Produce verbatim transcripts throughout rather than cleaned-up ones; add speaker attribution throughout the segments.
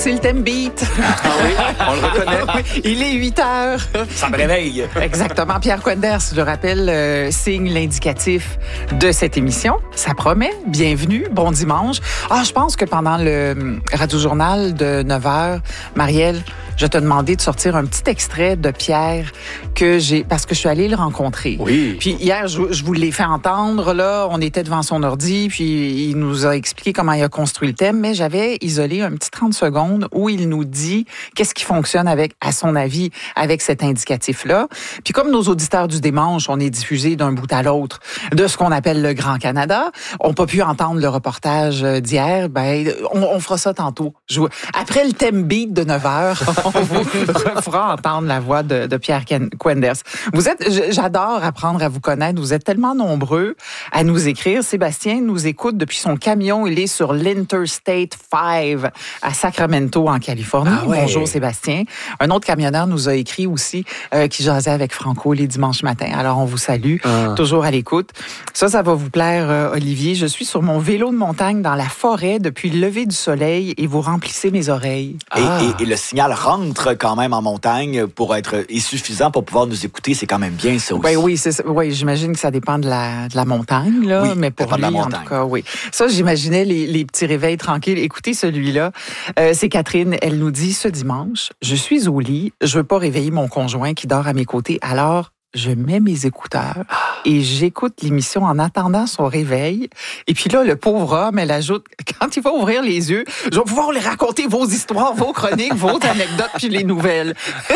Speaker 1: C'est le thème beat.
Speaker 2: Ah oui, on le reconnaît.
Speaker 1: Il est huit heures.
Speaker 2: Ça me réveille.
Speaker 1: Exactement. Pierre Quenders, je le rappelle, euh, signe l'indicatif de cette émission. Ça promet. Bienvenue. Bon dimanche. Ah, je pense que pendant le Radio-Journal de neuf heures, Marielle, je t'ai demandé de sortir un petit extrait de Pierre que j'ai, parce que je suis allée le rencontrer.
Speaker 2: Oui.
Speaker 1: Puis hier, je, je vous l'ai fait entendre, là. On était devant son ordi, puis il nous a expliqué comment il a construit le thème, mais j'avais isolé un petit trente secondes où il nous dit qu'est-ce qui fonctionne avec, à son avis, avec cet indicatif-là. Puis comme nos auditeurs du dimanche, on est diffusés d'un bout à l'autre de ce qu'on appelle le Grand Canada, on n'a pas pu entendre le reportage d'hier, ben, on, on fera ça tantôt. Je, après le thème beat de neuf heures, on vous fera entendre la voix de, de Pierre Quenders. Vous êtes, j'adore apprendre à vous connaître. Vous êtes tellement nombreux à nous écrire. Sébastien nous écoute depuis son camion. Il est sur l'Interstate cinq à Sacramento, en Californie.
Speaker 2: Ah ouais.
Speaker 1: Bonjour Sébastien. Un autre camionneur nous a écrit aussi euh, qui jasait avec Franco les dimanches matins. Alors on vous salue, ah. toujours à l'écoute. Ça, ça va vous plaire, euh, Olivier. Je suis sur mon vélo de montagne dans la forêt depuis le lever du soleil et vous remplissez mes oreilles.
Speaker 2: Et, ah. et, et le signal rentre quand même en montagne pour être est suffisant pour pouvoir nous écouter. C'est quand même bien ça aussi.
Speaker 1: Ben oui, c'est, oui, j'imagine que ça dépend de la, de la montagne, là,
Speaker 2: oui,
Speaker 1: mais pour lui, en tout cas, oui. Ça, j'imaginais les, les petits réveils tranquilles. Écoutez celui-là. Euh, c'est Catherine, elle nous dit, ce dimanche, je suis au lit, je veux pas réveiller mon conjoint qui dort à mes côtés, alors je mets mes écouteurs et j'écoute l'émission en attendant son réveil. Et puis là, le pauvre homme, elle ajoute, quand il va ouvrir les yeux, je vais pouvoir lui raconter vos histoires, vos chroniques, vos anecdotes, puis les nouvelles.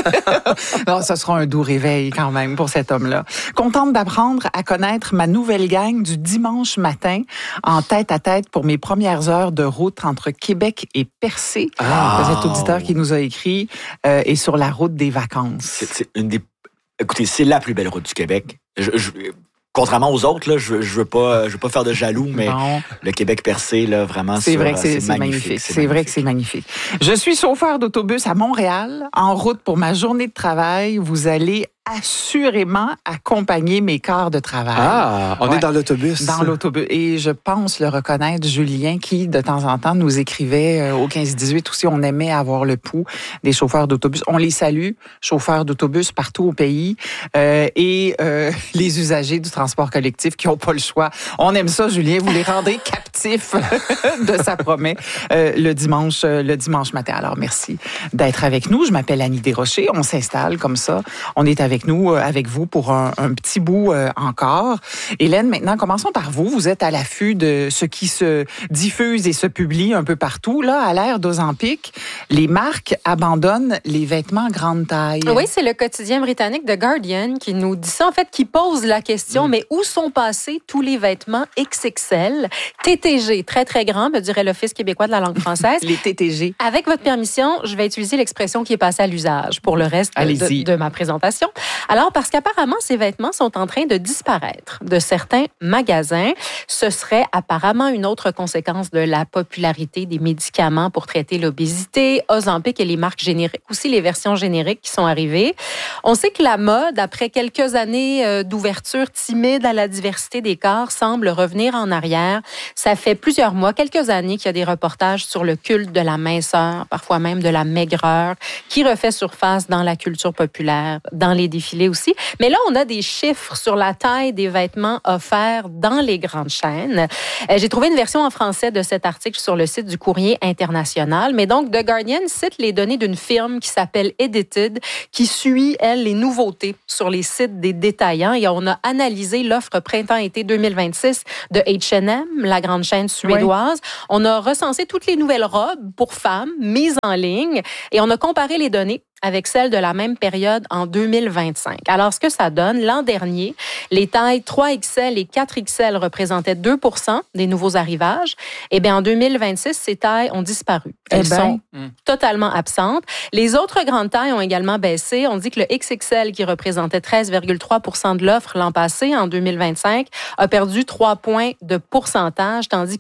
Speaker 1: Non, ce sera un doux réveil quand même pour cet homme-là. Contente d'apprendre à connaître ma nouvelle gang du dimanche matin en tête à tête pour mes premières heures de route entre Québec et Percé. Ah. Cet auditeur qui nous a écrit euh, est sur la route des vacances.
Speaker 2: C'est, c'est une des Écoutez, c'est la plus belle route du Québec. Je, je, contrairement aux autres, là, je, je veux pas, je veux pas faire de jaloux, mais bon. Le Québec percé, là, vraiment,
Speaker 1: c'est
Speaker 2: sur,
Speaker 1: vrai que c'est,
Speaker 2: c'est,
Speaker 1: c'est
Speaker 2: magnifique.
Speaker 1: magnifique.
Speaker 2: C'est,
Speaker 1: c'est
Speaker 2: magnifique.
Speaker 1: vrai que c'est magnifique. Je suis chauffeur d'autobus à Montréal, en route pour ma journée de travail. Vous allez assurément accompagner mes quarts de travail.
Speaker 3: Ah, on ouais, est dans l'autobus.
Speaker 1: Dans l'autobus. Et je pense le reconnaître, Julien, qui, de temps en temps, nous écrivait euh, au quinze dix-huit aussi, on aimait avoir le pouls des chauffeurs d'autobus. On les salue, chauffeurs d'autobus partout au pays, euh, et euh, les usagers du transport collectif qui n'ont pas le choix. On aime ça, Julien, vous les rendez captifs de ça promet euh, le dimanche euh, le dimanche matin. Alors, merci d'être avec nous. Je m'appelle Annie Desrochers. On s'installe comme ça. On est avec avec nous, avec vous pour un, un petit bout euh, encore. Hélène, maintenant, commençons par vous. Vous êtes à l'affût de ce qui se diffuse et se publie un peu partout. Là, à l'ère d'Ozempic, les marques abandonnent les vêtements grande taille.
Speaker 4: Oui, c'est le quotidien britannique The Guardian qui nous dit ça, en fait, qui pose la question, mmh. mais où sont passés tous les vêtements X X L, T T G, très, très grand, me dirait l'Office québécois de la langue française.
Speaker 1: Les T T G.
Speaker 4: Avec votre permission, je vais utiliser l'expression qui est passée à l'usage pour le reste de, de ma présentation. Alors, parce qu'apparemment, ces vêtements sont en train de disparaître de certains magasins. Ce serait apparemment une autre conséquence de la popularité des médicaments pour traiter l'obésité, Ozempic et les marques génériques, aussi les versions génériques qui sont arrivées. On sait que la mode, après quelques années d'ouverture timide à la diversité des corps, semble revenir en arrière. Ça fait plusieurs mois, quelques années qu'il y a des reportages sur le culte de la minceur, parfois même de la maigreur, qui refait surface dans la culture populaire, dans les défilés aussi. Mais là, on a des chiffres sur la taille des vêtements offerts dans les grandes chaînes. Euh, j'ai trouvé une version en français de cet article sur le site du Courrier international. Mais donc, The Guardian cite les données d'une firme qui s'appelle Edited, qui suit, elle, les nouveautés sur les sites des détaillants. Et on a analysé l'offre printemps-été deux mille vingt-six de H and M, la grande chaîne suédoise. Oui. On a recensé toutes les nouvelles robes pour femmes mises en ligne et on a comparé les données avec celles de la même période en deux mille vingt-cinq. Alors, ce que ça donne, l'an dernier, les tailles trois X L et quatre X L représentaient deux pour cent des nouveaux arrivages. Eh bien, en deux mille vingt-six, ces tailles ont disparu. Elles eh ben, sont hum. totalement absentes. Les autres grandes tailles ont également baissé. On dit que le X X L, qui représentait treize virgule trois pour cent de l'offre l'an passé, en deux mille vingt-cinq, a perdu trois points de pourcentage, tandis que le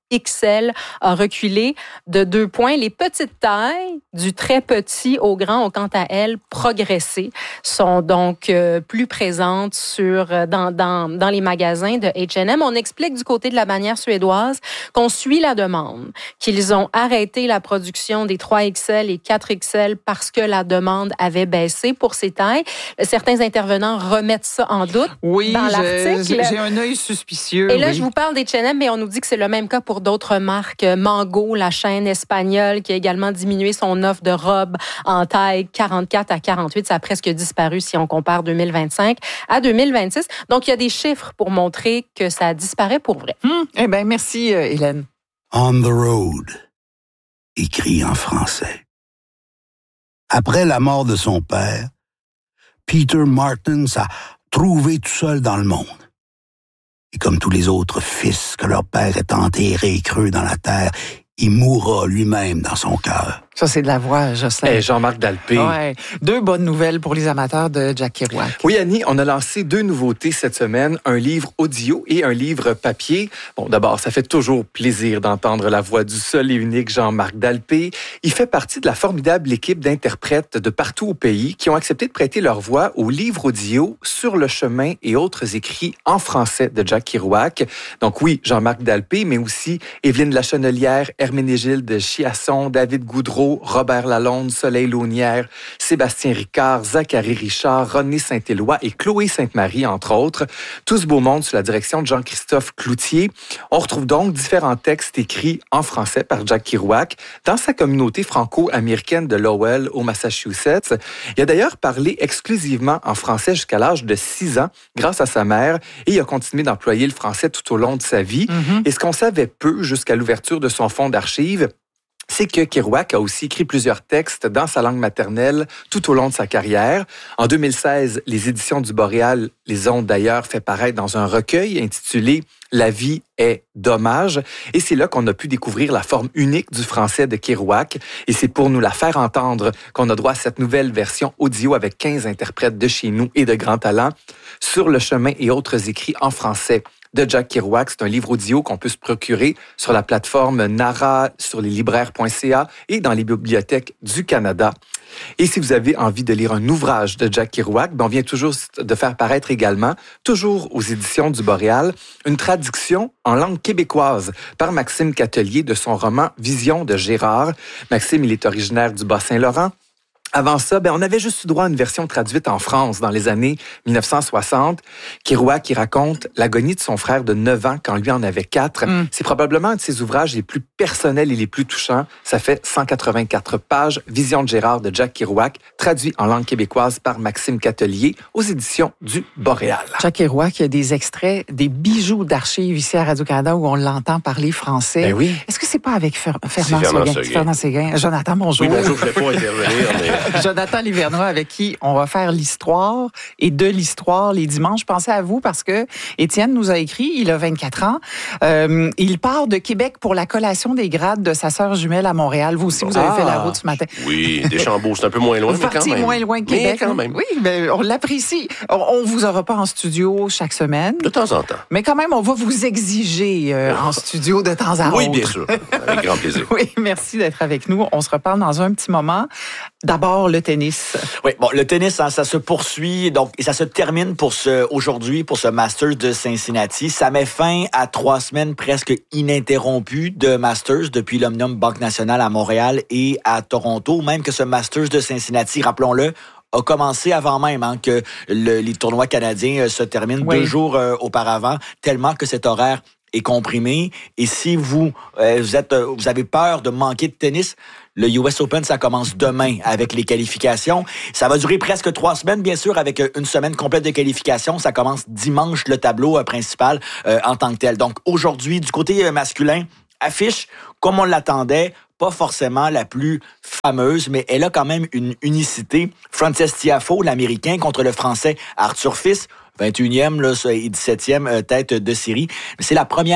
Speaker 4: X L a reculé de deux points. Les petites tailles, du très petit au grand, ont quant à elles progressé, sont donc euh, plus présentes sur, dans, dans, dans les magasins de H and M. On explique du côté de la bannière suédoise qu'on suit la demande, qu'ils ont arrêté la production des trois X L et quatre X L parce que la demande avait baissé pour ces tailles. Certains intervenants remettent ça en doute
Speaker 1: oui,
Speaker 4: dans l'article.
Speaker 1: J'ai, j'ai un œil suspicieux.
Speaker 4: Et là,
Speaker 1: oui.
Speaker 4: je vous parle d'H and M, mais on nous dit que c'est le même cas pour d'autres marques. Mango, la chaîne espagnole, qui a également diminué son offre de robes en taille quarante-quatre à quarante-huit. Ça a presque disparu si on compare deux mille vingt-cinq à deux mille vingt-six. Donc, il y a des chiffres pour montrer que ça disparaît pour vrai.
Speaker 1: Hum, eh bien, merci, euh, Hélène.
Speaker 5: On the road, écrit en français. Après la mort de son père, Peter Martin s'est trouvé tout seul dans le monde. Et comme tous les autres fils que leur père est enterré creux dans la terre, il mourra lui-même dans son cœur.
Speaker 1: Ça, c'est de la voix, Jocelyn.
Speaker 3: Hey, Jean-Marc Dalpé.
Speaker 1: Ouais. Deux bonnes nouvelles pour les amateurs de Jack Kerouac.
Speaker 3: Oui, Annie, on a lancé deux nouveautés cette semaine, un livre audio et un livre papier. Bon, d'abord, ça fait toujours plaisir d'entendre la voix du seul et unique Jean-Marc Dalpé. Il fait partie de la formidable équipe d'interprètes de partout au pays qui ont accepté de prêter leur voix au livre audio Sur le chemin et autres écrits en français de Jack Kerouac. Donc oui, Jean-Marc Dalpé, mais aussi Évelyne Lachenelière, Herménégilde Chiasson, David Goudreau, Robert Lalonde, Soleil Launière, Sébastien Ricard, Zachary Richard, René Saint-Éloi et Chloé Sainte-Marie, entre autres. Tout ce beau monde sous la direction de Jean-Christophe Cloutier. On retrouve donc différents textes écrits en français par Jack Kerouac dans sa communauté franco-américaine de Lowell, au Massachusetts. Il a d'ailleurs parlé exclusivement en français jusqu'à l'âge de six ans, grâce à sa mère, et il a continué d'employer le français tout au long de sa vie. Mm-hmm. Et ce qu'on savait peu jusqu'à l'ouverture de son fonds d'archives, c'est que Kerouac a aussi écrit plusieurs textes dans sa langue maternelle tout au long de sa carrière. En deux mille seize, les éditions du Boréal les ont d'ailleurs fait paraître dans un recueil intitulé « La vie est dommage ». Et c'est là qu'on a pu découvrir la forme unique du français de Kerouac. Et c'est pour nous la faire entendre qu'on a droit à cette nouvelle version audio avec quinze interprètes de chez nous et de grands talents. Sur le chemin et autres écrits en français de Jack Kerouac. C'est un livre audio qu'on peut se procurer sur la plateforme Nara, sur les libraires point c a et dans les bibliothèques du Canada. Et si vous avez envie de lire un ouvrage de Jack Kerouac, ben on vient toujours de faire paraître également, toujours aux éditions du Boréal, une traduction en langue québécoise par Maxime Catelier de son roman Vision de Gérard. Maxime, il est originaire du Bas-Saint-Laurent. Avant ça, ben, on avait juste eu droit à une version traduite en France dans les années dix-neuf cent soixante. Kerouac qui raconte l'agonie de son frère de neuf ans quand lui en avait quatre. Mm. C'est probablement un de ses ouvrages les plus personnels et les plus touchants. Ça fait cent quatre-vingt-quatre pages. Vision de Gérard de Jack Kerouac, traduit en langue québécoise par Maxime Catelier aux éditions du Boréal.
Speaker 1: Jack Kerouac, il y a des extraits, des bijoux d'archives ici à Radio-Canada où on l'entend parler français.
Speaker 3: Ben oui.
Speaker 1: Est-ce que c'est pas avec Fer- Fernand, Fernand Séguin? Fernand Séguin. Jonathan, bonjour.
Speaker 6: Oui, bonjour, je ne vais pas intervenir, mais...
Speaker 1: Jonathan Livernois, avec qui on va faire l'histoire et de l'histoire les dimanches. Pensez à vous parce que Étienne nous a écrit, il a vingt-quatre ans. Euh, il part de Québec pour la collation des grades de sa sœur jumelle à Montréal. Vous aussi, vous avez ah, fait la route ce matin.
Speaker 6: Oui, Deschambault, c'est un peu moins loin,
Speaker 1: vous
Speaker 6: mais quand même.
Speaker 1: moins loin que Québec.
Speaker 6: Mais quand même.
Speaker 1: Oui, mais on l'apprécie. On ne vous aura pas en studio chaque semaine.
Speaker 6: De temps en temps.
Speaker 1: Mais quand même, on va vous exiger euh, en studio de temps à autre.
Speaker 6: Oui, bien sûr. Avec grand plaisir.
Speaker 1: Oui, merci d'être avec nous. On se reparle dans un petit moment. D'abord, le tennis.
Speaker 2: Oui, bon, le tennis, hein, ça se poursuit donc et ça se termine pour ce aujourd'hui pour ce Masters de Cincinnati. Ça met fin à trois semaines presque ininterrompues de Masters depuis l'Omnium Banque Nationale à Montréal et à Toronto. Même que ce Masters de Cincinnati, rappelons-le, a commencé avant même hein, que le, les tournois canadiens euh, se terminent oui. deux jours euh, auparavant, tellement que cet horaire est comprimé. Et si vous euh, vous êtes euh, vous avez peur de manquer de tennis, le U S Open, ça commence demain avec les qualifications. Ça va durer presque trois semaines, bien sûr, avec une semaine complète de qualifications. Ça commence dimanche, le tableau principal euh, en tant que tel. Donc aujourd'hui, du côté masculin, affiche comme on l'attendait, pas forcément la plus fameuse, mais elle a quand même une unicité. Frances Tiafoe, l'Américain, contre le Français Arthur Fils, vingt et unième là, et dix-septième euh, tête de série. C'est la première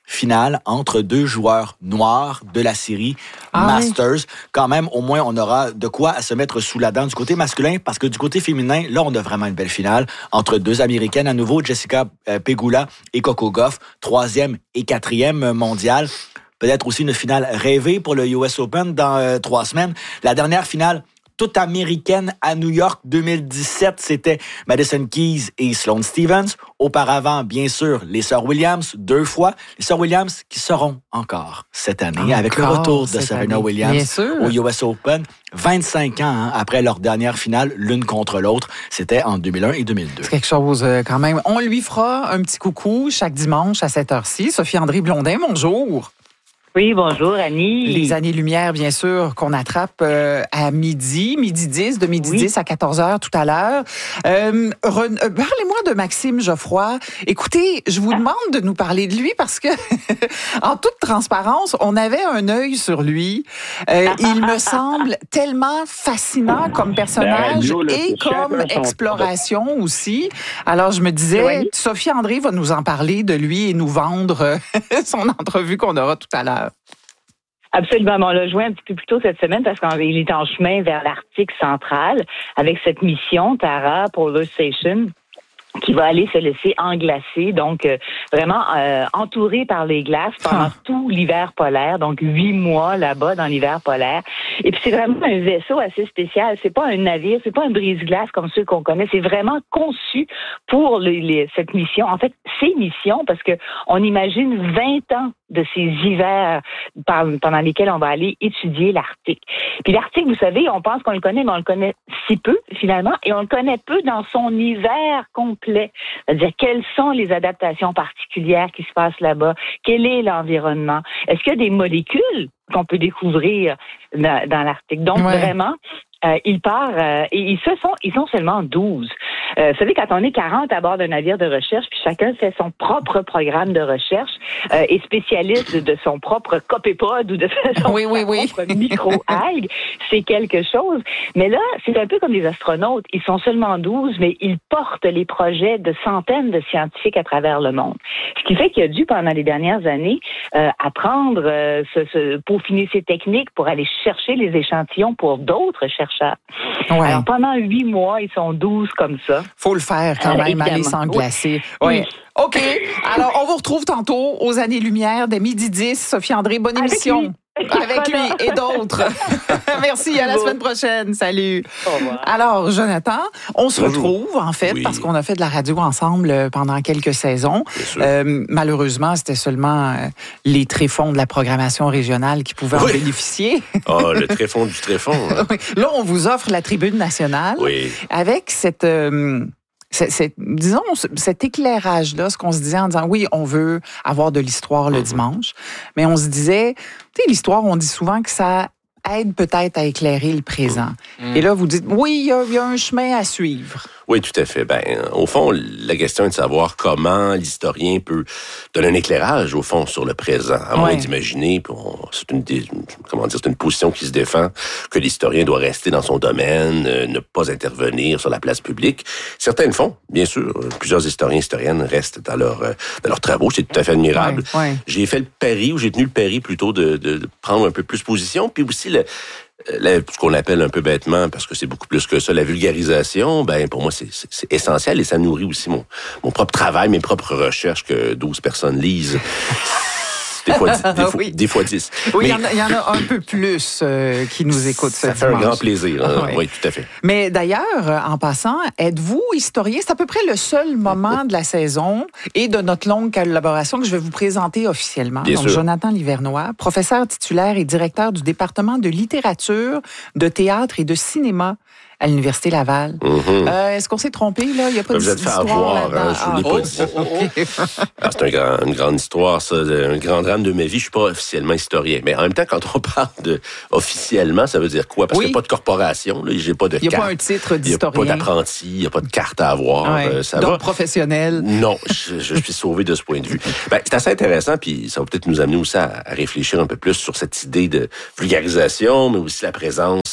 Speaker 2: finale entre deux joueurs noirs de la série ah, Masters. Oui. Quand même, au moins, on aura de quoi à se mettre sous la dent du côté masculin, parce que du côté féminin, là, on a vraiment une belle finale entre deux Américaines à nouveau, Jessica Pegula et Coco Gauff, troisième et quatrième mondiale. Peut-être aussi une finale rêvée pour le U S Open dans euh, trois semaines. La dernière finale toute américaine à New York deux mille dix-sept, c'était Madison Keys et Sloane Stephens. Auparavant, bien sûr, les sœurs Williams, deux fois. Les sœurs Williams qui seront encore cette année, encore avec le retour de Serena année. Williams au U S Open. vingt-cinq ans hein, après leur dernière finale, l'une contre l'autre. C'était en deux mille un et deux mille deux.
Speaker 1: C'est quelque chose euh, quand même. On lui fera un petit coucou chaque dimanche à cette heure-ci. Sophie-André Blondin, bonjour.
Speaker 7: Oui, bonjour, Annie.
Speaker 1: Les années-lumière, bien sûr, qu'on attrape euh, à midi, midi dix, de midi oui. dix à quatorze heures tout à l'heure. Euh, re, euh, parlez-moi de Maxime Geoffroy. Écoutez, je vous demande de nous parler de lui parce que, en toute transparence, on avait un œil sur lui. Euh, il me semble tellement fascinant comme personnage ben, et comme exploration aussi. Alors, je me disais, oui. Sophie-André va nous en parler de lui et nous vendre son entrevue qu'on aura tout à l'heure.
Speaker 7: Absolument. On l'a joué un petit peu plus tôt cette semaine parce qu'il est en chemin vers l'Arctique central avec cette mission Tara Polar Station qui va aller se laisser englacer, donc euh, vraiment euh, entouré par les glaces pendant ah. tout l'hiver polaire, donc huit mois là-bas dans l'hiver polaire. Et puis c'est vraiment un vaisseau assez spécial. C'est pas un navire, c'est pas un brise-glace comme ceux qu'on connaît. C'est vraiment conçu pour les, les, cette mission. En fait, ces missions, parce que on imagine vingt ans de ces hivers pendant lesquels on va aller étudier l'Arctique. Puis l'Arctique, vous savez, on pense qu'on le connaît, mais on le connaît si peu, finalement, et on le connaît peu dans son hiver complet. C'est-à-dire, quelles sont les adaptations particulières qui se passent là-bas? Quel est l'environnement? Est-ce qu'il y a des molécules qu'on peut découvrir dans, dans l'Arctique? Donc, ouais. vraiment... Euh, il part euh, et ils se sont ils sont seulement douze. Euh, vous savez, quand on est quarante à bord d'un navire de recherche, puis chacun fait son propre programme de recherche euh, et spécialiste de, de son propre copépode ou de son
Speaker 1: oui, oui, oui.
Speaker 7: propre micro-algue, c'est quelque chose. Mais là, c'est un peu comme les astronautes. Ils sont seulement douze, mais ils portent les projets de centaines de scientifiques à travers le monde. Ce qui fait qu'il a dû, pendant les dernières années, euh, apprendre, euh, ce, ce, peaufiner ses techniques pour aller chercher les échantillons pour d'autres chercheurs. Ouais. Alors, pendant huit mois, ils sont douze comme ça.
Speaker 1: Faut le faire quand même, aller s'englacer. Oui. oui. OK. Alors, on vous retrouve tantôt aux Années-Lumière dès midi dix. Sophie-André, bonne
Speaker 7: Avec
Speaker 1: émission.
Speaker 7: Lui.
Speaker 1: Avec lui et d'autres. Merci, à la semaine prochaine. Salut.
Speaker 7: Au revoir.
Speaker 1: Alors, Jonathan, on se
Speaker 6: Bonjour.
Speaker 1: retrouve, en fait,
Speaker 6: oui.
Speaker 1: parce qu'on a fait de la radio ensemble pendant quelques saisons. Euh, malheureusement, c'était seulement euh, les tréfonds de la programmation régionale qui pouvaient oui. en bénéficier.
Speaker 6: Ah, le tréfond du tréfond. Hein.
Speaker 1: Oui. Là, on vous offre la tribune nationale
Speaker 6: oui.
Speaker 1: avec cette... Euh, C'est, c'est, disons, cet éclairage-là, ce qu'on se disait en disant, oui, on veut avoir de l'histoire le mm-hmm. dimanche, mais on se disait, tu sais, l'histoire, on dit souvent que ça aide peut-être à éclairer le présent. Mm-hmm. Et là, vous dites, oui, il y, y a un chemin à suivre.
Speaker 6: Oui, tout à fait. Ben, au fond, la question est de savoir comment l'historien peut donner un éclairage, au fond, sur le présent. À moins ouais. d'imaginer, puis on, c'est une, comment dire, c'est une position qui se défend, que l'historien doit rester dans son domaine, euh, ne pas intervenir sur la place publique. Certains le font, bien sûr. Plusieurs historiens et historiennes restent dans, leur, euh, dans leurs travaux. C'est tout à fait admirable.
Speaker 1: Ouais, ouais.
Speaker 6: J'ai fait le pari, ou j'ai tenu le pari plutôt de, de, de prendre un peu plus position, puis aussi le Là, ce qu'on appelle un peu bêtement, parce que c'est beaucoup plus que ça, la vulgarisation, ben pour moi, c'est, c'est, c'est essentiel et ça nourrit aussi mon, mon propre travail, mes propres recherches que douze personnes lisent. Des fois, dix, des, oui. des fois dix.
Speaker 1: Oui, il y, y en a un peu plus euh, qui nous écoutent ce
Speaker 6: Ça fait
Speaker 1: dimanche.
Speaker 6: Un grand plaisir. Hein?
Speaker 1: Oui.
Speaker 6: oui, tout à fait.
Speaker 1: Mais d'ailleurs, en passant, êtes-vous historien? C'est à peu près le seul moment de la saison et de notre longue collaboration que je vais vous présenter officiellement.
Speaker 6: Bien
Speaker 1: Donc,
Speaker 6: sûr.
Speaker 1: Jonathan Livernois, professeur titulaire et directeur du département de littérature, de théâtre et de cinéma à l'Université Laval.
Speaker 6: Mm-hmm.
Speaker 1: Euh, est-ce qu'on s'est trompé, là? Il n'y a pas
Speaker 6: Vous êtes fait avoir, hein, je vous l'ai
Speaker 1: ah,
Speaker 6: pas dit.
Speaker 1: Oh, oh, okay.
Speaker 6: ah, c'est un grand, une grande histoire, ça, un grand drame de ma vie. Je suis pas officiellement historien. Mais en même temps, quand on parle de officiellement, ça veut dire quoi? Parce oui. qu'il n'y a pas de corporation, là, j'ai pas de carte.
Speaker 1: Il n'y a pas un titre d'historien.
Speaker 6: Il n'y a pas d'apprenti, il n'y a pas de carte à avoir.
Speaker 1: Ouais.
Speaker 6: Euh, ça
Speaker 1: Donc,
Speaker 6: va.
Speaker 1: professionnel.
Speaker 6: Non, je, je suis sauvé de ce point de vue. Ben, c'est assez intéressant, puis ça va peut-être nous amener aussi à, à réfléchir un peu plus sur cette idée de vulgarisation, mais aussi la présence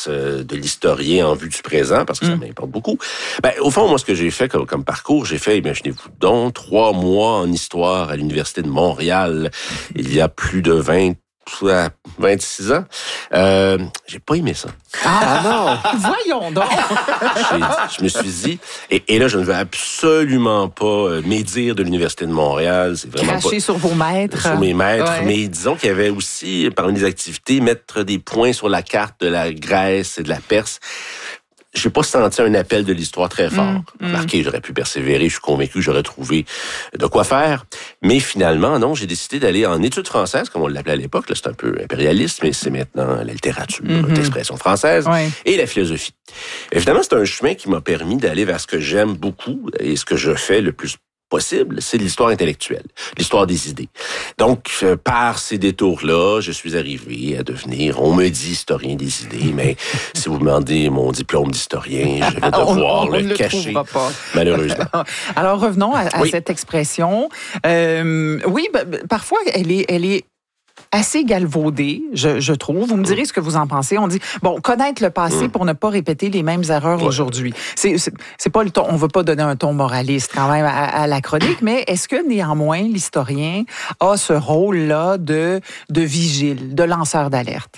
Speaker 6: place euh, de l'historien en vue du présent, parce que ça mmh. m'importe beaucoup. Ben, au fond, moi, ce que j'ai fait comme, comme parcours, j'ai fait, imaginez-vous donc, trois mois en histoire à l'Université de Montréal, il y a plus de vingt vingt-six ans. Euh, j'ai pas aimé ça.
Speaker 1: Ah, ah non! Voyons donc!
Speaker 6: je me suis dit, et, et là, je ne veux absolument pas euh, médire de l'Université de Montréal. C'est vraiment
Speaker 1: Cracher
Speaker 6: pas,
Speaker 1: sur vos maîtres.
Speaker 6: Sur mes maîtres.
Speaker 1: Ouais.
Speaker 6: Mais disons qu'il y avait aussi, parmi les activités, mettre des points sur la carte de la Grèce et de la Perse. J'ai pas senti un appel de l'histoire très fort.
Speaker 1: Mmh,
Speaker 6: Remarquez, mmh. j'aurais pu persévérer, je suis convaincu que j'aurais trouvé de quoi faire. Mais finalement, non, j'ai décidé d'aller en études françaises, comme on l'appelait à l'époque. Là, c'est un peu impérialiste, mais c'est maintenant la littérature, mmh. l'expression française
Speaker 1: ouais.
Speaker 6: et la philosophie. Évidemment, c'est un chemin qui m'a permis d'aller vers ce que j'aime beaucoup et ce que je fais le plus possible, c'est l'histoire intellectuelle, l'histoire des idées. Donc, euh, par ces détours-là, je suis arrivé à devenir, on me dit historien des idées, mais si vous me demandez mon diplôme d'historien, je vais devoir
Speaker 1: on, on
Speaker 6: le,
Speaker 1: le
Speaker 6: cacher,
Speaker 1: pas.
Speaker 6: malheureusement.
Speaker 1: Alors, revenons à, à
Speaker 6: oui.
Speaker 1: cette expression. Euh, oui, bah, parfois, elle est, elle est assez galvaudée, je, je trouve. Vous me direz ce que vous en pensez. On dit, bon, connaître le passé mmh. pour ne pas répéter les mêmes erreurs ouais. aujourd'hui. C'est, c'est, c'est pas le ton, on ne veut pas donner un ton moraliste quand même à, à la chronique, mais est-ce que néanmoins l'historien a ce rôle-là de, de vigile, de lanceur d'alerte?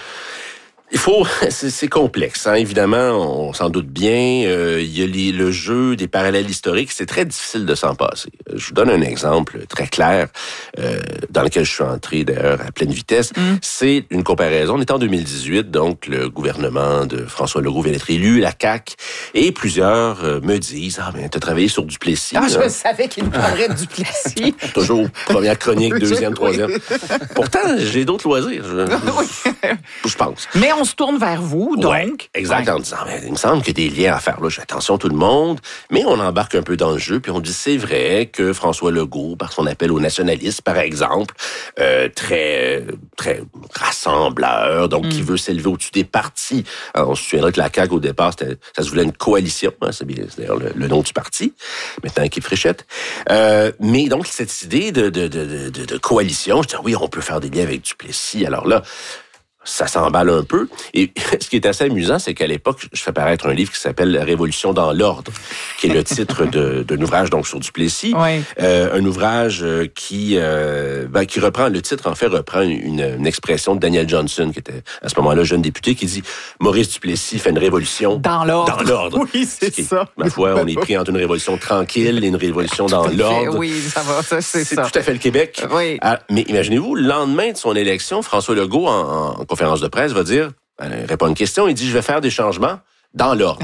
Speaker 6: Il faut, c'est, c'est complexe, hein. Évidemment, on s'en doute bien. Euh, il y a les, le jeu des parallèles historiques, c'est très difficile de s'en passer. Je vous donne un exemple très clair, euh, dans lequel je suis entré d'ailleurs à pleine vitesse. Mm. C'est une comparaison. On est en deux mille dix-huit, donc le gouvernement de François Legault vient d'être élu, la C A Q, et plusieurs euh, me disent, ah ben, t'as travaillé sur Duplessis.
Speaker 1: Ah,
Speaker 6: hein?
Speaker 1: Je savais qu'il nous parlerait de Duplessis.
Speaker 6: Toujours première chronique, deuxième, troisième. Pourtant, j'ai d'autres loisirs. Je, je pense.
Speaker 1: Mais on se tourne vers vous, donc.
Speaker 6: Ouais, exact, ouais. En disant, mais il me semble qu'il y a des liens à faire là. J'ai attention tout le monde, mais on embarque un peu dans le jeu, puis on dit, c'est vrai que François Legault, par son appel aux nationalistes, par exemple, euh, très très rassembleur, donc mm. qui veut s'élever au-dessus des partis. Alors, on se souviendra que la C A Q, au départ, c'était, ça se voulait une coalition, hein, c'est, bien, c'est d'ailleurs le, le nom du parti, maintenant équipe Fréchette. Euh, mais donc, cette idée de, de, de, de, de coalition, je dis, oui, on peut faire des liens avec Duplessis. Alors là, ça s'emballe un peu. Et ce qui est assez amusant, c'est qu'à l'époque, je fais paraître un livre qui s'appelle « La Révolution dans l'ordre », qui est le titre de, d'un ouvrage donc sur Duplessis. Oui. Euh, un ouvrage qui euh, ben, qui reprend, le titre en fait reprend une, une expression de Daniel Johnson, qui était à ce moment-là jeune député, qui dit « Maurice Duplessis fait une révolution
Speaker 1: dans l'ordre ».
Speaker 6: Dans l'ordre.
Speaker 1: Oui, c'est qui, ça.
Speaker 6: Ma foi, on est pris entre une révolution tranquille et une révolution dans l'ordre.
Speaker 1: Oui, ça va, ça, c'est,
Speaker 6: c'est
Speaker 1: ça.
Speaker 6: C'est tout à fait le Québec.
Speaker 1: Oui.
Speaker 6: Ah, mais imaginez-vous, le lendemain de son élection, François Legault, en, en conférence de presse, va dire, il répond à une question, il dit, je vais faire des changements dans l'ordre.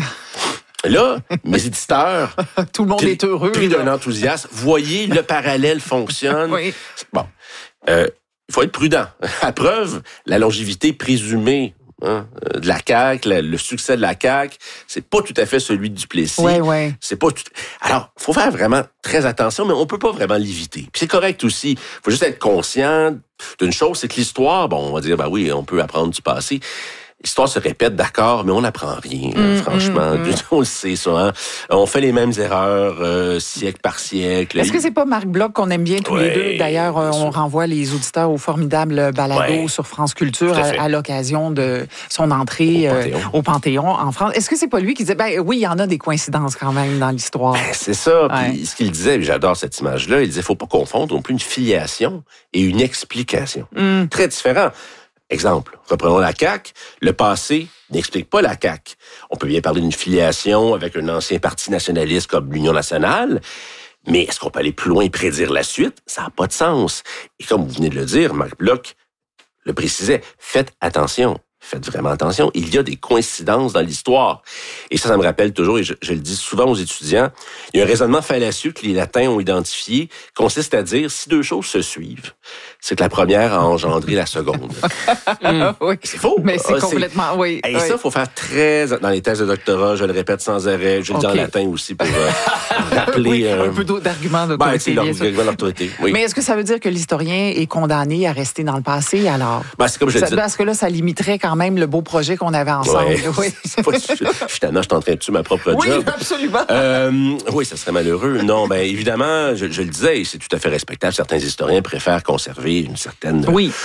Speaker 6: Là, mes éditeurs,
Speaker 1: tout le monde est heureux,
Speaker 6: pris d'un enthousiasme, voyez, le parallèle fonctionne.
Speaker 1: Oui.
Speaker 6: Bon, euh, il faut être prudent. À preuve, la longévité présumée hein, de la C A Q, le, le succès de la C A Q, c'est pas tout à fait celui de Duplessis.
Speaker 1: Ouais, ouais.
Speaker 6: C'est pas tout... Alors, faut faire vraiment très attention, mais on peut pas vraiment l'éviter. Puis c'est correct aussi. Faut juste être conscient d'une chose, c'est que l'histoire, bon, on va dire, ben oui, on peut apprendre du passé. L'histoire se répète, d'accord, mais on n'apprend rien, mmh, franchement. Mmh, mmh. On le sait, ça. Hein? On fait les mêmes erreurs euh, siècle par siècle.
Speaker 1: Est-ce que c'est pas Marc Bloch qu'on aime bien tous ouais, les deux? D'ailleurs, on sûr. renvoie les auditeurs au formidable balado ouais, sur France Culture à, à, à l'occasion de son entrée au Panthéon. Euh, au Panthéon en France. Est-ce que c'est pas lui qui disait, ben oui, il y en a des coïncidences quand même dans l'histoire?
Speaker 6: Ben, c'est ça.
Speaker 1: Ouais.
Speaker 6: Puis ce qu'il disait, j'adore cette image-là, il disait, faut pas confondre non plus une filiation et une explication. Mmh. Très différent. Exemple, reprenons la C A Q. Le passé n'explique pas la C A Q. On peut bien parler d'une filiation avec un ancien parti nationaliste comme l'Union nationale, mais est-ce qu'on peut aller plus loin et prédire la suite? Ça n'a pas de sens. Et comme vous venez de le dire, Marc Bloch le précisait, faites attention. Faites vraiment attention, il y a des coïncidences dans l'histoire. Et ça, ça me rappelle toujours, et je, je le dis souvent aux étudiants, il y a un raisonnement fallacieux que les latins ont identifié, consiste à dire, si deux choses se suivent, c'est que la première a engendré la seconde.
Speaker 1: mmh. Oui.
Speaker 6: C'est faux.
Speaker 1: Mais c'est ah, complètement,
Speaker 6: c'est...
Speaker 1: oui.
Speaker 6: Et
Speaker 1: oui.
Speaker 6: ça, il faut faire très... Dans les thèses de doctorat, je le répète sans arrêt, je le okay. dis en latin aussi pour euh, rappeler...
Speaker 1: oui,
Speaker 6: euh...
Speaker 1: un peu d'argument d'autorité.
Speaker 6: Ben, c'est l'argument d'autorité, oui.
Speaker 1: Mais est-ce que ça veut dire que l'historien est condamné à rester dans le passé, alors?
Speaker 6: Ben, c'est comme je
Speaker 1: ça,
Speaker 6: dis.
Speaker 1: Parce que là, ça limiterait quand même le beau projet qu'on avait ensemble.
Speaker 6: Ouais.
Speaker 1: Oui.
Speaker 6: Finalement, je suis en train de tuer ma propre
Speaker 1: oui,
Speaker 6: job.
Speaker 1: Oui, absolument.
Speaker 6: Euh, oui, ça serait malheureux. Non, ben évidemment, je, je le disais, et c'est tout à fait respectable. Certains historiens préfèrent conserver une certaine,
Speaker 1: oui.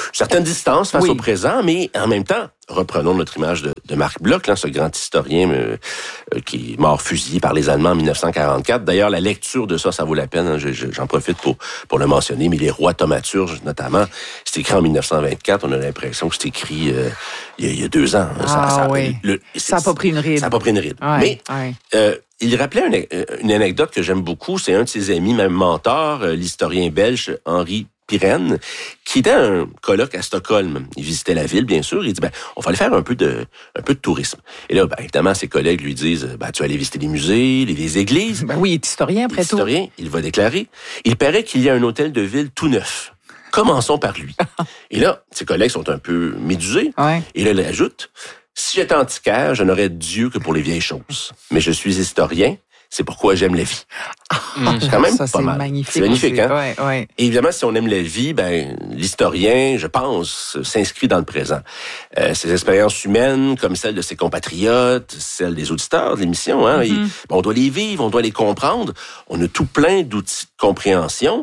Speaker 6: certaine distance face
Speaker 1: oui.
Speaker 6: au présent, mais en même temps, reprenons notre image de, de Marc Bloch, là, ce grand historien euh, euh, qui est mort fusillé par les Allemands en dix-neuf cent quarante-quatre. D'ailleurs, la lecture de ça, ça vaut la peine. Hein, je, je, j'en profite pour pour le mentionner, mais les rois thaumaturges, notamment, c'est écrit en dix-neuf cent vingt-quatre. On a l'impression que c'est écrit euh, il, y a, il y a deux ans.
Speaker 1: Ah,
Speaker 6: ça, ça,
Speaker 1: oui.
Speaker 6: le,
Speaker 1: ça n'a pas pris une ride.
Speaker 6: Ça n'a pas pris une ride.
Speaker 1: Ouais,
Speaker 6: mais
Speaker 1: ouais.
Speaker 6: Euh, il rappelait une, une anecdote que j'aime beaucoup. C'est un de ses amis, même mentor, euh, l'historien belge Henri Pirenne, qui était un colloque à Stockholm. Il visitait la ville, bien sûr. Il dit, ben, on va aller faire un peu de, un peu de tourisme. Et là, ben, évidemment, ses collègues lui disent, ben, tu vas aller visiter les musées, les, les églises.
Speaker 1: Ben oui, il est historien, après tout.
Speaker 6: Historien, il va déclarer. Il paraît qu'il y a un hôtel de ville tout neuf. Commençons par lui. Et là, ses collègues sont un peu médusés.
Speaker 1: Ouais.
Speaker 6: Et là, il ajoute, si j'étais antiquaire, je n'aurais Dieu que pour les vieilles choses. Mais je suis historien. C'est pourquoi j'aime la vie.
Speaker 1: Mmh.
Speaker 6: C'est quand même
Speaker 1: ça,
Speaker 6: pas
Speaker 1: c'est
Speaker 6: mal.
Speaker 1: Magnifique
Speaker 6: c'est magnifique,
Speaker 1: aussi.
Speaker 6: hein?
Speaker 1: Ouais, ouais.
Speaker 6: Et évidemment, si on aime la vie, ben l'historien, je pense, s'inscrit dans le présent. Euh, ses expériences humaines, comme celles de ses compatriotes, celles des auditeurs de l'émission, hein,
Speaker 1: Mm-hmm.
Speaker 6: et, ben, on doit les vivre, on doit les comprendre. On a tout plein d'outils de compréhension.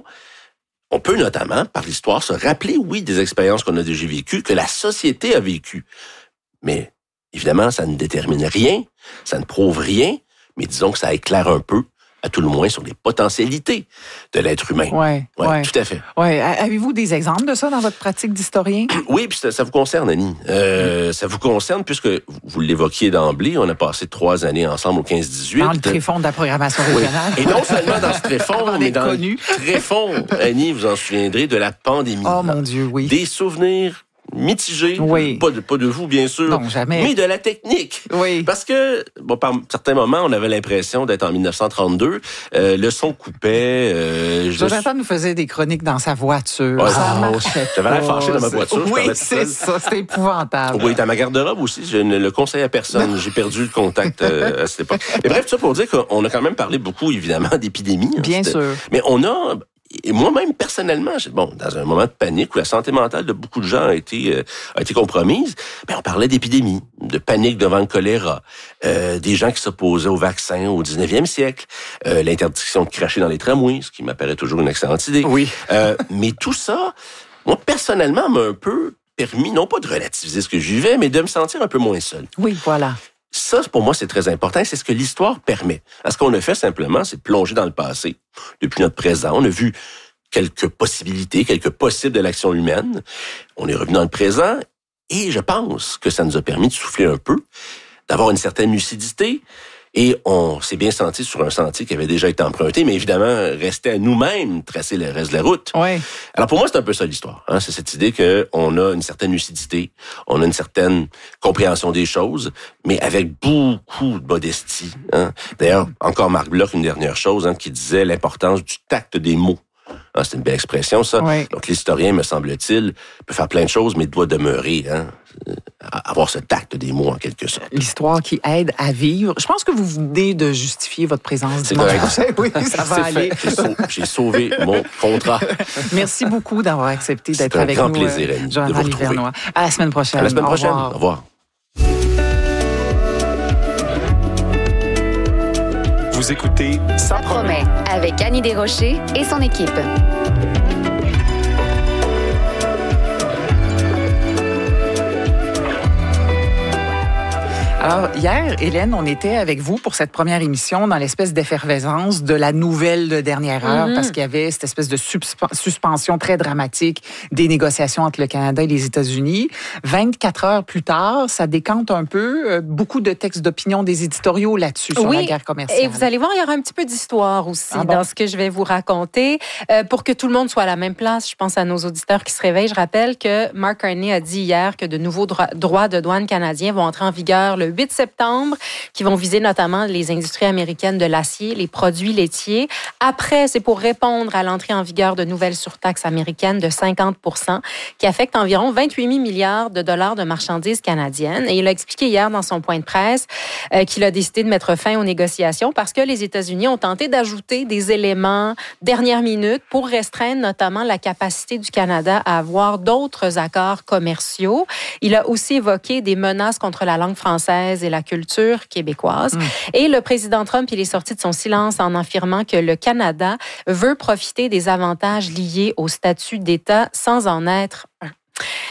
Speaker 6: On peut notamment, par l'histoire, se rappeler, oui, des expériences qu'on a déjà vécues, que la société a vécues. Mais évidemment, ça ne détermine rien, ça ne prouve rien, mais disons que ça éclaire un peu, à tout le moins, sur les potentialités de l'être humain.
Speaker 1: Ouais,
Speaker 6: ouais,
Speaker 1: ouais.
Speaker 6: tout à fait.
Speaker 1: Ouais. Avez-vous des exemples de ça dans votre pratique d'historien?
Speaker 6: Oui, puis ça, ça vous concerne, Annie. Euh, ça vous concerne, puisque vous l'évoquiez d'emblée, on a passé trois années ensemble au quinze dix-huit.
Speaker 1: Dans le tréfonds de la programmation régionale.
Speaker 6: Oui. Et non seulement dans ce tréfonds, mais dans
Speaker 1: connu.
Speaker 6: le tréfonds, Annie, vous en souviendrez, de la pandémie.
Speaker 1: Oh mon Dieu, oui.
Speaker 6: Des souvenirs mitigé,
Speaker 1: oui.
Speaker 6: pas de pas de vous bien sûr,
Speaker 1: non, jamais.
Speaker 6: mais de la technique.
Speaker 1: Oui.
Speaker 6: Parce que bon, par certains moments, on avait l'impression d'être en dix-neuf cent trente-deux, euh, le son coupait. Euh,
Speaker 1: Jonathan nous faisait des chroniques dans sa voiture.
Speaker 6: Ouais,
Speaker 1: ça
Speaker 6: ah,
Speaker 1: marchait.
Speaker 6: J'avais l'air fâché dans ma voiture.
Speaker 1: Oui, c'est ça, c'était épouvantable.
Speaker 6: Oui, dans ma garde-robe aussi, je ne le conseille à personne. J'ai perdu le contact euh, à cette époque. Mais bref, tout ça pour dire qu'on a quand même parlé beaucoup, évidemment, d'épidémie.
Speaker 1: Bien
Speaker 6: hein,
Speaker 1: sûr.
Speaker 6: Mais on a Et moi-même, personnellement, bon, dans un moment de panique où la santé mentale de beaucoup de gens a été, euh, a été compromise, ben, on parlait d'épidémie, de panique devant le choléra, euh, des gens qui s'opposaient au vaccin au dix-neuvième siècle, euh, l'interdiction de cracher dans les tramways, ce qui m'apparaît toujours une excellente idée.
Speaker 3: Oui.
Speaker 6: Euh, mais tout ça, moi, personnellement, m'a un peu permis, non pas de relativiser ce que je vivais, mais de me sentir un peu moins seul.
Speaker 1: Oui, voilà.
Speaker 6: Ça, pour moi, c'est très important. C'est ce que l'histoire permet. Ce qu'on a fait simplement, c'est plonger dans le passé, depuis notre présent. On a vu quelques possibilités, quelques possibles de l'action humaine. On est revenu dans le présent et je pense que ça nous a permis de souffler un peu, d'avoir une certaine lucidité. Et on s'est bien senti sur un sentier qui avait déjà été emprunté, mais évidemment, restait à nous-mêmes tracer le reste de la route.
Speaker 1: Ouais.
Speaker 6: Alors pour moi, c'est un peu ça l'histoire. Hein? C'est cette idée qu'on a une certaine lucidité, on a une certaine compréhension des choses, mais avec beaucoup de modestie. Hein? D'ailleurs, encore Marc Bloch, une dernière chose, hein, qui disait l'importance du tact des mots. Hein, c'est une belle expression, ça.
Speaker 1: Oui.
Speaker 6: Donc l'historien, me semble-t-il, peut faire plein de choses, mais doit demeurer, hein, avoir ce tact des mots en quelque sorte.
Speaker 1: L'histoire qui aide à vivre. Je pense que vous venez de justifier votre présence
Speaker 6: C'est
Speaker 1: dimanche
Speaker 6: correct.
Speaker 1: prochain. Oui, ça va
Speaker 6: C'est
Speaker 1: aller.
Speaker 6: fait. J'ai, sau- j'ai sauvé mon contrat.
Speaker 1: Merci beaucoup d'avoir accepté
Speaker 6: C'est
Speaker 1: d'être
Speaker 6: un
Speaker 1: avec
Speaker 6: grand
Speaker 1: nous,
Speaker 6: plaisir,
Speaker 1: euh,
Speaker 6: Annie, de
Speaker 1: Jonathan
Speaker 6: vous retrouver.
Speaker 1: Livernois. À la semaine prochaine.
Speaker 6: À la semaine
Speaker 1: Au
Speaker 6: prochaine.
Speaker 1: revoir.
Speaker 6: Au revoir.
Speaker 8: Vous écoutez
Speaker 9: Ça promet avec Annie Desrochers et son équipe.
Speaker 1: Alors, hier, Hélène, on était avec vous pour cette première émission dans l'espèce d'effervescence de la nouvelle de dernière heure,
Speaker 4: Mm-hmm.
Speaker 1: parce qu'il y avait cette espèce de suspe- suspension très dramatique des négociations entre le Canada et les États-Unis. vingt-quatre heures plus tard, ça décante un peu. Euh, beaucoup de textes d'opinion des éditoriaux là-dessus, sur
Speaker 4: Oui,
Speaker 1: la guerre commerciale.
Speaker 4: et vous allez voir, il y aura un petit peu d'histoire aussi
Speaker 1: Ah bon?
Speaker 4: dans ce que je vais vous raconter. Euh, pour que tout le monde soit à la même place, je pense à nos auditeurs qui se réveillent. Je rappelle que Mark Carney a dit hier que de nouveaux droits, droits de douane canadiens vont entrer en vigueur le huit septembre, qui vont viser notamment les industries américaines de l'acier, les produits laitiers. Après, c'est pour répondre à l'entrée en vigueur de nouvelles surtaxes américaines de cinquante pour cent qui affectent environ vingt-huit mille milliards de dollars de marchandises canadiennes. Et il a expliqué hier dans son point de presse euh, qu'il a décidé de mettre fin aux négociations parce que les États-Unis ont tenté d'ajouter des éléments dernière minute pour restreindre notamment la capacité du Canada à avoir d'autres accords commerciaux. Il a aussi évoqué des menaces contre la langue française et la culture québécoise. Mmh. Et le président Trump, il est sorti de son silence en affirmant que le Canada veut profiter des avantages liés au statut d'État sans en être un.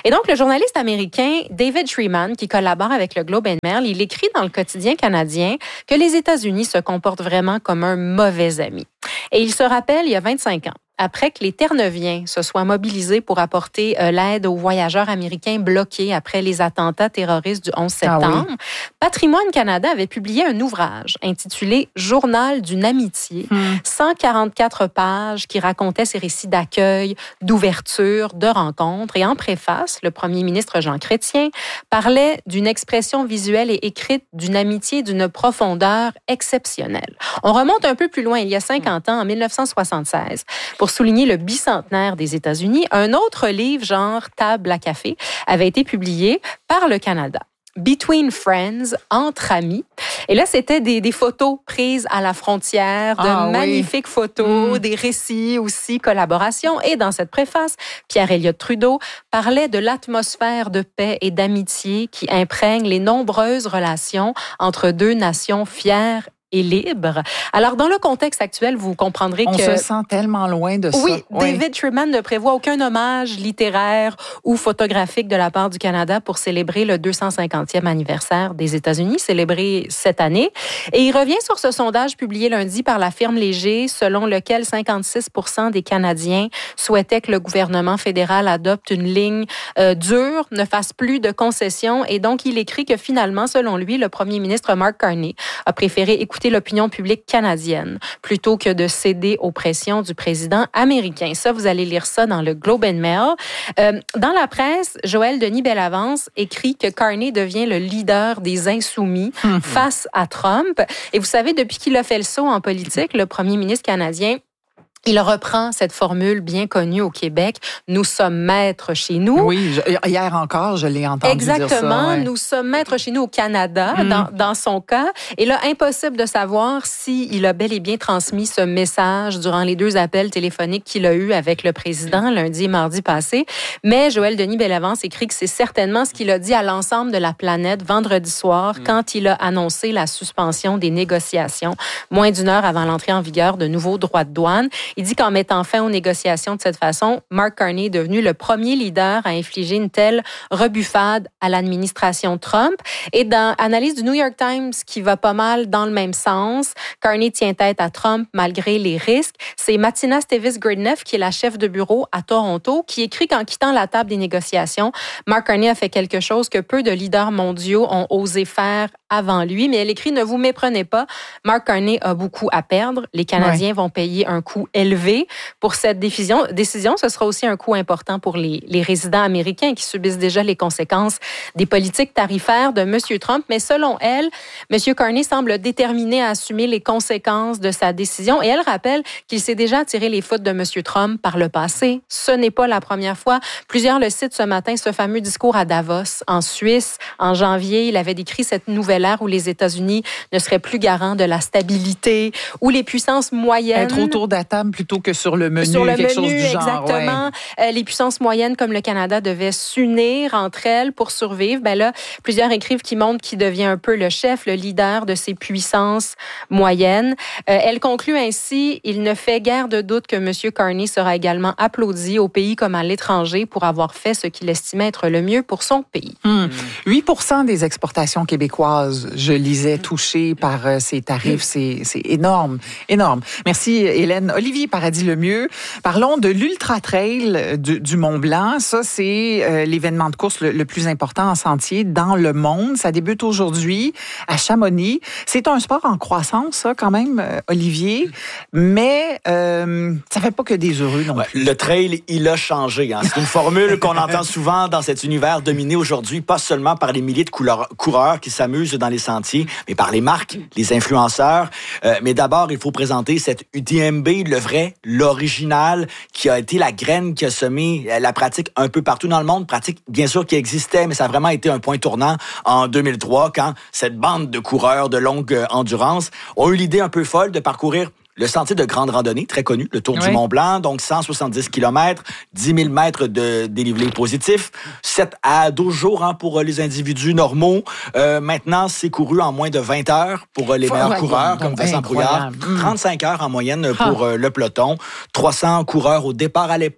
Speaker 4: Et donc, le journaliste américain David Shrieman, qui collabore avec le Globe and Mail, il écrit dans le quotidien canadien que les États-Unis se comportent vraiment comme un mauvais ami. Et il se rappelle, il y a vingt-cinq ans, après que les Terre-Neuviens se soient mobilisés pour apporter euh, l'aide aux voyageurs américains bloqués après les attentats terroristes du onze septembre, ah oui. Patrimoine Canada avait publié un ouvrage intitulé « Journal d'une amitié hmm. », cent quarante-quatre pages qui racontait ses récits d'accueil, d'ouverture, de rencontres. Et en préface, le premier ministre Jean Chrétien parlait d'une expression visuelle et écrite d'une amitié d'une profondeur exceptionnelle. On remonte un peu plus loin, il y a cinquante ans, en dix-neuf cent soixante-seize, pour souligner le bicentenaire des États-Unis, un autre livre, genre Table à café, avait été publié par le Canada. Between Friends, entre amis. Et là, c'était des, des photos prises à la frontière, de ah, magnifiques oui. photos, mmh. des récits aussi, collaborations. Et dans cette préface, Pierre Elliott Trudeau parlait de l'atmosphère de paix et d'amitié qui imprègne les nombreuses relations entre deux nations fières et libre. Alors, dans le contexte actuel, vous comprendrez
Speaker 1: On
Speaker 4: que...
Speaker 1: On se sent tellement loin de
Speaker 4: oui,
Speaker 1: ça.
Speaker 4: Oui, David Shrieman ne prévoit aucun hommage littéraire ou photographique de la part du Canada pour célébrer le deux cent cinquantième anniversaire des États-Unis, célébré cette année. Et il revient sur ce sondage publié lundi par la firme Léger, selon lequel cinquante-six pour cent des Canadiens souhaitaient que le gouvernement fédéral adopte une ligne euh, dure, ne fasse plus de concessions. Et donc, il écrit que finalement, selon lui, le premier ministre Mark Carney a préféré écouter l'opinion publique canadienne plutôt que de céder aux pressions du président américain. Ça, vous allez lire ça dans le Globe and Mail. Euh, dans la presse, Joël Denis Bellavance écrit que Carney devient le leader des insoumis mm-hmm. face à Trump. Et vous savez, depuis qu'il a fait le saut en politique, le premier ministre canadien, il reprend cette formule bien connue au Québec. Nous sommes maîtres chez nous.
Speaker 1: Oui, je, hier encore, je l'ai entendu
Speaker 4: Exactement,
Speaker 1: dire ça. Exactement, ouais.
Speaker 4: Nous sommes maîtres chez nous au Canada, mm. dans, dans son cas. Et là, impossible de savoir s'il a bel et bien transmis ce message durant les deux appels téléphoniques qu'il a eus avec le président lundi et mardi passé. Mais Joël Denis Bellavance écrit que c'est certainement ce qu'il a dit à l'ensemble de la planète vendredi soir mm. quand il a annoncé la suspension des négociations, moins d'une heure avant l'entrée en vigueur de nouveaux droits de douane. Il dit qu'en mettant fin aux négociations de cette façon, Mark Carney est devenu le premier leader à infliger une telle rebuffade à l'administration Trump. Et dans l'analyse du New York Times, qui va pas mal dans le même sens, Carney tient tête à Trump malgré les risques. C'est Martina Stevis-Gridneff, qui est la chef de bureau à Toronto, qui écrit qu'en quittant la table des négociations, Mark Carney a fait quelque chose que peu de leaders mondiaux ont osé faire avant lui. Mais elle écrit « Ne vous méprenez pas, Mark Carney a beaucoup à perdre. Les Canadiens ouais. vont payer un coût élevé pour cette décision. décision. Ce sera aussi un coût important pour les, les résidents américains qui subissent déjà les conséquences des politiques tarifaires de M. Trump. Mais selon elle, M. Carney semble déterminé à assumer les conséquences de sa décision. Et elle rappelle qu'il s'est déjà tiré les foudres de M. Trump par le passé. Ce n'est pas la première fois. Plusieurs le citent ce matin, ce fameux discours à Davos, en Suisse. En janvier, il avait décrit cette nouvelle ère où les États-Unis ne seraient plus garants de la stabilité, où les puissances moyennes...
Speaker 1: Être autour de la table plutôt que sur le menu,
Speaker 4: sur le
Speaker 1: quelque
Speaker 4: menu,
Speaker 1: chose du genre.
Speaker 4: Exactement. Ouais. Euh, les puissances moyennes comme le Canada devaient s'unir entre elles pour survivre. Ben là, plusieurs écrivent qui montrent qu'il devient un peu le chef, le leader de ces puissances moyennes. Euh, elle conclut ainsi, il ne fait guère de doute que M. Carney sera également applaudi au pays comme à l'étranger pour avoir fait ce qu'il estimait être le mieux pour son pays.
Speaker 1: Hum. huit pour cent des exportations québécoises, je lisais, touchées par euh, ces tarifs. C'est, c'est énorme, énorme. Merci, Hélène. Olivier Paradis-Lemieux, parlons de l'Ultra Trail du, du Mont-Blanc. Ça, c'est euh, l'événement de course le, le plus important en sentier dans le monde. Ça débute aujourd'hui à Chamonix. C'est un sport en croissance, ça, quand même, euh, Olivier, mais euh, ça fait pas que des heureux non plus.
Speaker 2: Ouais, le trail, il a changé. Hein. C'est une formule qu'on entend souvent dans cet univers dominé aujourd'hui, pas seulement par les milliers de couleurs, coureurs qui s'amusent dans les sentiers, mais par les marques, les influenceurs. Euh, mais d'abord, il faut présenter cette U T M B, le vrai, l'original, qui a été la graine qui a semé la pratique un peu partout dans le monde. Pratique, bien sûr, qui existait, mais ça a vraiment été un point tournant en deux mille trois, quand cette bande de coureurs de longue endurance ont eu l'idée un peu folle de parcourir le sentier de grande randonnée, très connu, le Tour oui. du Mont-Blanc, donc cent soixante-dix kilomètres, dix mille mètres de dénivelé positif, sept à douze jours hein, pour les individus normaux. Euh, maintenant, c'est couru en moins de vingt heures pour les meilleurs ouais, coureurs, comme Vincent Brouillard. trente-cinq heures en moyenne pour ah. le peloton. trois cents coureurs au départ à l'époque.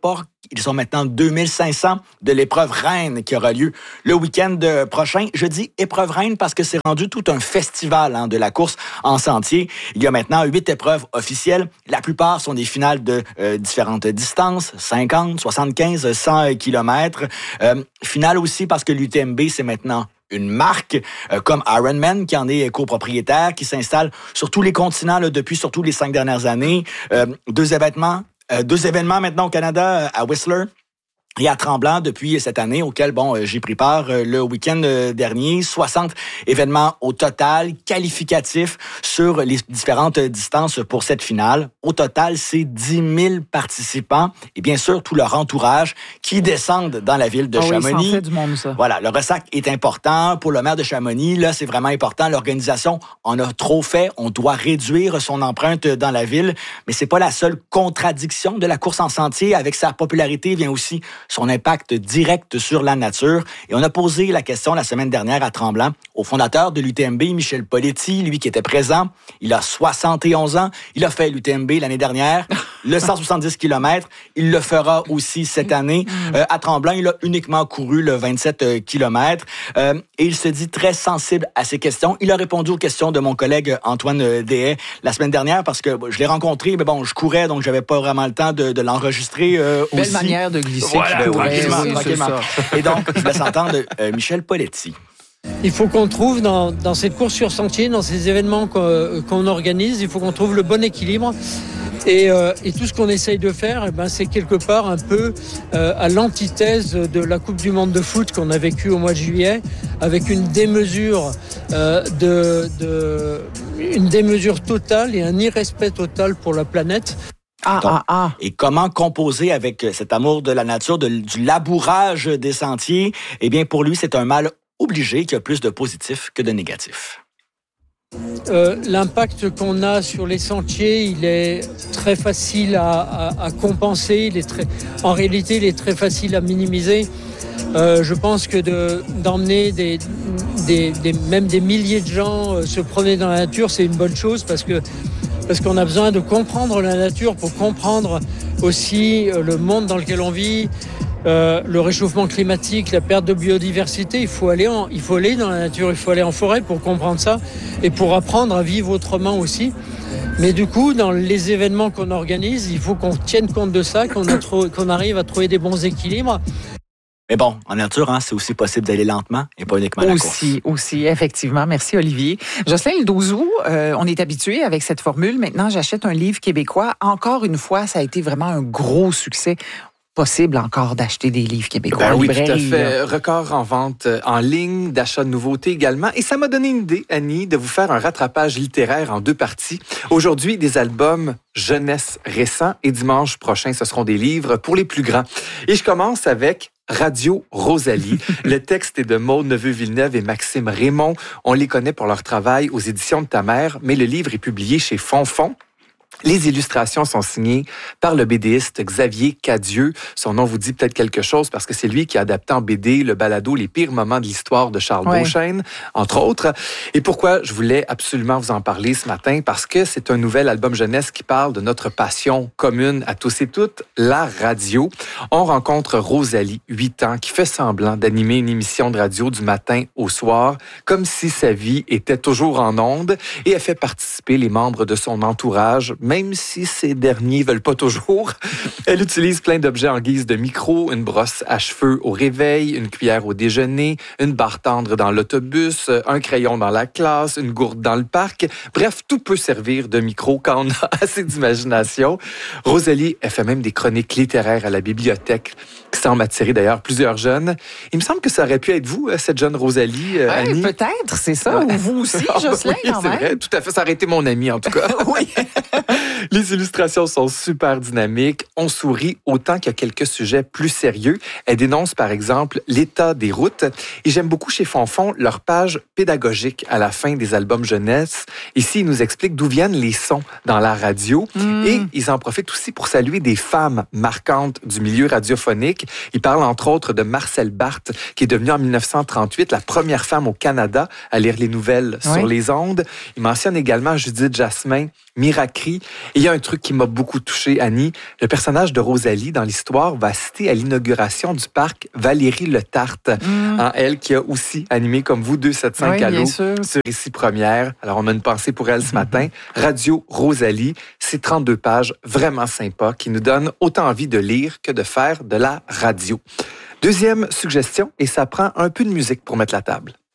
Speaker 2: Ils sont maintenant deux mille cinq cents de l'épreuve reine qui aura lieu le week-end prochain. Je dis épreuve reine parce que c'est rendu tout un festival hein, de la course en sentier. Il y a maintenant huit épreuves officielles. La plupart sont des finales de euh, différentes distances, cinquante, soixante-quinze, cent kilomètres. Euh, finale aussi parce que l'U T M B, c'est maintenant une marque euh, comme Ironman qui en est copropriétaire, qui s'installe sur tous les continents là, depuis surtout les cinq dernières années. Euh, deux événements, euh, deux événements maintenant au Canada, à Whistler et à Tremblant depuis cette année, auquel bon, j'ai pris part le week-end dernier. soixante événements au total, qualificatifs sur les différentes distances pour cette finale. Au total, c'est dix mille participants et bien sûr, tout leur entourage qui descendent dans la ville de
Speaker 1: oh
Speaker 2: Chamonix.
Speaker 1: Oui, ça en fait du monde, ça.
Speaker 2: Voilà, le ressac est important. Pour le maire de Chamonix, là, c'est vraiment important. L'organisation en a trop fait. On doit réduire son empreinte dans la ville. Mais c'est pas la seule contradiction de la course en sentier. Avec sa popularité vient aussi son impact direct sur la nature. Et on a posé la question la semaine dernière à Tremblant au fondateur de l'U T M B, Michel Poletti, lui qui était présent. Il a soixante et onze ans. Il a fait l'U T M B l'année dernière, le cent soixante-dix kilomètres. Il le fera aussi cette année. Euh, à Tremblant, il a uniquement couru le vingt-sept kilomètres. Euh, et il se dit très sensible à ces questions. Il a répondu aux questions de mon collègue Antoine Dehaye la semaine dernière parce que je l'ai rencontré, mais bon, je courais, donc j'avais pas vraiment le temps de, de l'enregistrer euh, aussi.
Speaker 1: Belle manière de glisser.
Speaker 2: Voilà, tranquillement,
Speaker 1: oui,
Speaker 2: tranquillement. Et donc, je laisse entendre euh, Michel Poletti.
Speaker 10: Il faut qu'on trouve dans, dans cette course sur sentier, dans ces événements qu'on, qu'on organise, il faut qu'on trouve le bon équilibre. Et, euh, et tout ce qu'on essaye de faire, eh ben, c'est quelque part un peu euh, à l'antithèse de la Coupe du Monde de foot qu'on a vécue au mois de juillet, avec une démesure, euh, de, de, une démesure totale et un irrespect total pour la planète.
Speaker 2: Ah, ah, ah. Et comment composer avec cet amour de la nature, de, du labourage des sentiers? Eh bien, pour lui, c'est un mal obligé qui a plus de positif que de négatif.
Speaker 10: Euh, l'impact qu'on a sur les sentiers, il est très facile à, à, à compenser. Il est très, en réalité, il est très facile à minimiser. Euh, je pense que de, d'emmener des, des, des, même des milliers de gens euh, se promener dans la nature, c'est une bonne chose parce que parce qu'on a besoin de comprendre la nature pour comprendre aussi euh, le monde dans lequel on vit, euh, le réchauffement climatique, la perte de biodiversité. Il faut aller en, il faut aller dans la nature, il faut aller en forêt pour comprendre ça et pour apprendre à vivre autrement aussi. Mais du coup, dans les événements qu'on organise, il faut qu'on tienne compte de ça, qu'on, a trop, qu'on arrive à trouver des bons équilibres.
Speaker 2: Mais bon, en nature, hein, c'est aussi possible d'aller lentement et pas uniquement à la course.
Speaker 1: Aussi, aussi, effectivement. Merci, Olivier. Jocelyn, le douze août, euh, on est habitué avec cette formule. Maintenant, j'achète un livre québécois. Encore une fois, ça a été vraiment un gros succès. Possible encore d'acheter des livres québécois.
Speaker 3: Ben oui, tout à
Speaker 1: librairie,
Speaker 3: fait.
Speaker 1: là.
Speaker 3: Record en vente en ligne, d'achat de nouveautés également. Et ça m'a donné une idée, Annie, de vous faire un rattrapage littéraire en deux parties. Aujourd'hui, des albums jeunesse récents et dimanche prochain, ce seront des livres pour les plus grands. Et je commence avec Radio Rosalie. Le texte est de Maude Neveu-Villeneuve et Maxime Raymond. On les connaît pour leur travail aux éditions de ta mère, mais le livre est publié chez Fonfon. Les illustrations sont signées par le BDiste Xavier Cadieux. Son nom vous dit peut-être quelque chose parce que c'est lui qui a adapté en B D le balado Les pires moments de l'histoire de Charles ouais. Beauchesne, entre autres. Et pourquoi je voulais absolument vous en parler ce matin? Parce que c'est un nouvel album jeunesse qui parle de notre passion commune à tous et toutes, la radio. On rencontre Rosalie, huit ans, qui fait semblant d'animer une émission de radio du matin au soir, comme si sa vie était toujours en ondes, et elle fait participer les membres de son entourage, même si ces derniers veulent pas toujours. Elle utilise plein d'objets en guise de micro, une brosse à cheveux au réveil, une cuillère au déjeuner, une barre tendre dans l'autobus, un crayon dans la classe, une gourde dans le parc. Bref, tout peut servir de micro quand on a assez d'imagination. Rosalie, elle fait même des chroniques littéraires à la bibliothèque, qui semble attirer d'ailleurs plusieurs jeunes. Il me semble que ça aurait pu être vous, cette jeune Rosalie,
Speaker 1: ouais,
Speaker 3: Annie.
Speaker 1: Peut-être, c'est ça. Ou vous aussi, Jocelyn,
Speaker 3: oui,
Speaker 1: quand
Speaker 3: c'est
Speaker 1: même.
Speaker 3: vrai, tout à fait. Ça aurait été mon ami, en tout cas.
Speaker 1: Oui.
Speaker 3: Les illustrations sont super dynamiques. On sourit autant qu'il y a quelques sujets plus sérieux. Elle dénonce, par exemple, l'état des routes. Et j'aime beaucoup chez Fonfon leur page pédagogique à la fin des albums jeunesse. Ici, ils nous expliquent d'où viennent les sons dans la radio. Mm. Et ils en profitent aussi pour saluer des femmes marquantes du milieu radiophonique. Ils parlent entre autres de Marcel Barthes, qui est devenue en dix-neuf cent trente-huit la première femme au Canada à lire les nouvelles oui. sur les ondes. Ils mentionnent également Judith Jasmin, Miracri, Et il y a un truc qui m'a beaucoup touché, Annie. Le personnage de Rosalie dans l'histoire va assister à l'inauguration du parc Valérie Le Tarte. Mmh. Hein, elle qui a aussi animé, comme vous deux, sept cinq Allo sur Ici Première. Alors, on a une pensée pour elle ce mmh. matin. Radio Rosalie, c'est trente-deux pages vraiment sympas qui nous donnent autant envie de lire que de faire de la radio. Deuxième suggestion, et ça prend un peu de musique pour mettre la table.